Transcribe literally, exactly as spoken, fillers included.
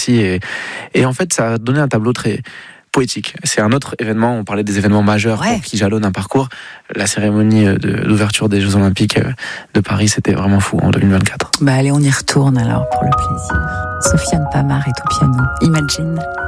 aussi. Et, et en fait, ça a donné un tableau très poétique. C'est un autre événement, on parlait des événements majeurs ouais. qui jalonnent un parcours. La cérémonie de, d'ouverture des Jeux Olympiques de Paris, c'était vraiment fou en deux mille vingt-quatre. Bah allez, on y retourne alors pour le plaisir. Sofiane Pamart est au piano. Imagine.